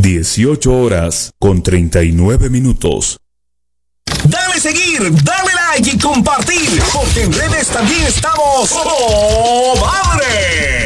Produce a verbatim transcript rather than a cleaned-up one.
dieciocho horas con treinta y nueve minutos. Dale seguir, dale like y compartir, porque en redes también estamos ¡Oh, madre!